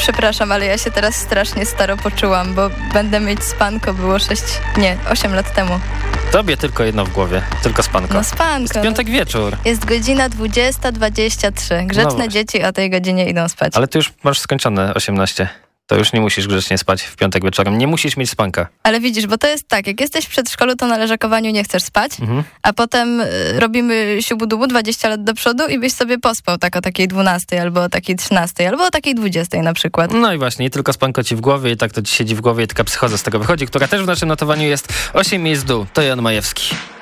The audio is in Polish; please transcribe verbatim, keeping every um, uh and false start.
Przepraszam, ale ja się teraz strasznie staro poczułam, bo będę mieć spanko, było sześć, nie, osiem lat temu. Tobie tylko jedno w głowie, tylko spanko. No spanko. Jest piątek wieczór. Jest godzina dwudziesta dwadzieścia trzy. Grzeczne No dzieci o tej godzinie idą spać. Ale ty już masz skończone osiemnaście. To już nie musisz grzecznie spać w piątek wieczorem. Nie musisz mieć spanka. Ale widzisz, bo to jest tak, jak jesteś w przedszkolu, to na leżakowaniu nie chcesz spać, Mhm. a potem y, robimy siubu-dubu dwadzieścia lat do przodu i byś sobie pospał tak o takiej dwunastej, albo o takiej trzynastej, albo o takiej dwudziestej na przykład. No i właśnie, i tylko spanko ci w głowie i tak to ci siedzi w głowie i taka psychoza z tego wychodzi, która też w naszym notowaniu jest osiem miejsc w dół. To Jan Majewski.